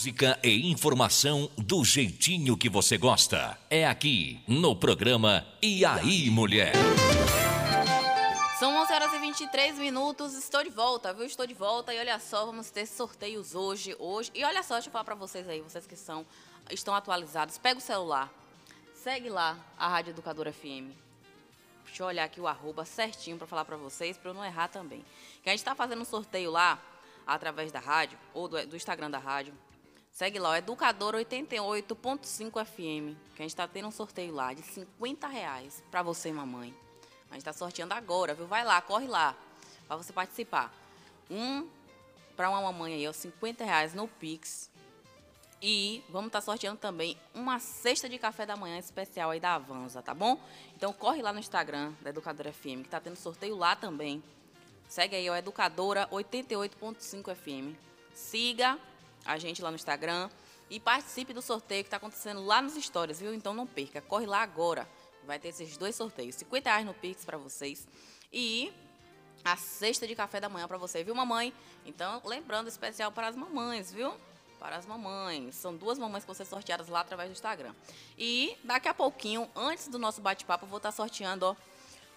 música e informação do jeitinho que você gosta. É aqui, no programa E aí, Mulher? São 11h23, estou de volta, viu? Estou de volta e olha só, vamos ter sorteios hoje. E olha só, deixa eu falar pra vocês aí, vocês que estão atualizados, pega o celular, segue lá a Rádio Educadora FM. Deixa eu olhar aqui o arroba certinho pra falar pra vocês, pra eu não errar também. Que a gente tá fazendo um sorteio lá, através da rádio, ou do Instagram da rádio. Segue lá, o Educadora 88.5 FM, que a gente tá tendo um sorteio lá de R$50 pra você, mamãe. A gente tá sorteando agora, viu? Vai lá, corre lá, pra você participar. Pra uma mamãe aí, ó, R$50 no Pix. E vamos estar sorteando também uma cesta de café da manhã especial aí da Avanza, tá bom? Então corre lá no Instagram da Educadora FM, que tá tendo sorteio lá também. Segue aí, ó, Educadora 88.5 FM. Siga a gente lá no Instagram e participe do sorteio que tá acontecendo lá nos stories, viu? Então não perca, corre lá agora. Vai ter esses dois sorteios, R$50 no Pix pra vocês e a cesta de café da manhã pra você, viu, mamãe? Então, lembrando, especial para as mamães, viu? Para as mamães. São 2 mamães que vão ser sorteadas lá através do Instagram. E daqui a pouquinho, antes do nosso bate-papo, eu vou estar sorteando, ó,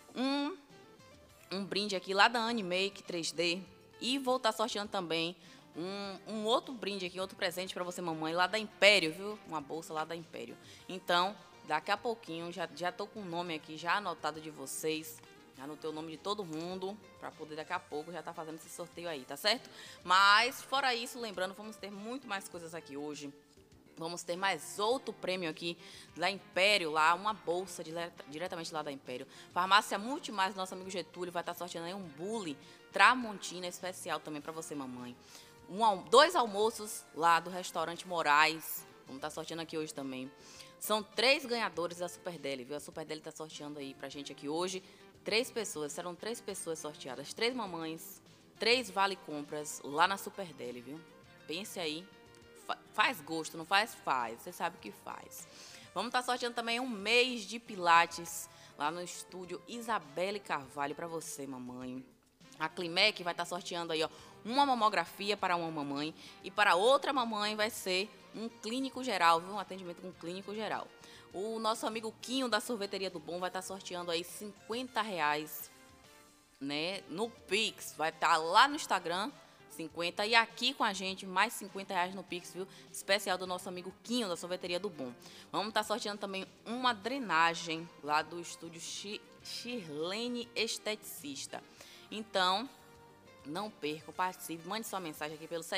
um brinde aqui lá da Animake 3D. E vou estar sorteando também um outro brinde aqui, outro presente para você, mamãe, lá da Império, viu? Uma bolsa lá da Império. Então, daqui a pouquinho, já tô com o nome aqui já anotado de vocês. Já anotei o nome de todo mundo, para poder daqui a pouco já tá fazendo esse sorteio aí, tá certo? Mas, fora isso, lembrando, vamos ter muito mais coisas aqui hoje. Vamos ter mais outro prêmio aqui da Império, lá, uma bolsa diretamente lá da Império. Farmácia Multimais, nosso amigo Getúlio, vai estar sorteando aí um bule Tramontina especial também para você, mamãe. 2 almoços lá do restaurante Moraes, vamos estar sorteando aqui hoje também. São 3 ganhadores da Super Deli, viu? A Super Deli tá sorteando aí pra gente aqui hoje. 3 pessoas, serão 3 pessoas sorteadas, 3 mamães, 3 vale-compras lá na Super Deli, viu? Pense aí, faz gosto, não faz? Faz, você sabe o que faz. Vamos estar sorteando também um mês de Pilates lá no estúdio Isabelle Carvalho para você, mamãe. A Climec vai estar sorteando aí, ó, uma mamografia para uma mamãe e para outra mamãe vai ser um clínico geral, viu? Um atendimento com clínico geral. O nosso amigo Quinho da Sorveteria do Bom vai estar sorteando aí R$50, né? No Pix, vai estar lá no Instagram, 50, e aqui com a gente, mais R$50 no Pix, viu? Especial do nosso amigo Quinho da Sorveteria do Bom. Vamos estar sorteando também uma drenagem lá do estúdio Shirlene Esteticista. Então, não perca, participe, mande sua mensagem aqui pelo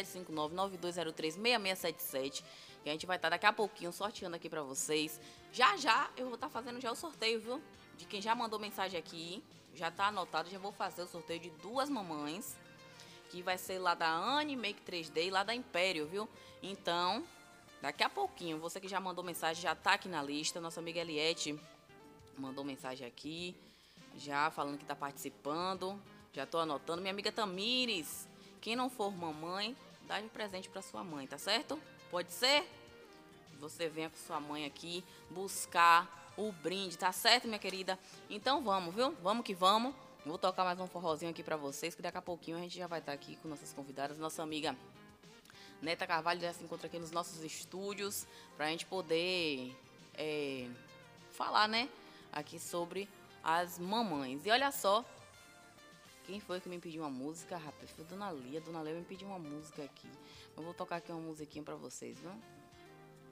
759-9203-6677, que a gente vai estar daqui a pouquinho sorteando aqui pra vocês. Já eu vou estar fazendo já o sorteio, viu? De quem já mandou mensagem aqui, já tá anotado, já vou fazer o sorteio de 2 mamães, que vai ser lá da Animake 3D e lá da Império, viu? Então, daqui a pouquinho, você que já mandou mensagem já tá aqui na lista. Nossa amiga Eliette mandou mensagem aqui, já falando que tá participando. Já tô anotando. Minha amiga Tamires, quem não for mamãe, dá de presente pra sua mãe, tá certo? Pode ser? Você venha com sua mãe aqui buscar o brinde, tá certo, minha querida? Então vamos, viu? Vamos que vamos. Vou tocar mais um forrozinho aqui pra vocês, que daqui a pouquinho a gente já vai estar aqui com nossas convidadas. Nossa amiga Neta Carvalho já se encontra aqui nos nossos estúdios pra gente poder falar, né? Aqui sobre as mamães. E olha só, quem foi que me pediu uma música, rapaz? Foi Dona Lia. Dona Lia me pediu uma música aqui. Eu vou tocar aqui uma musiquinha pra vocês, viu?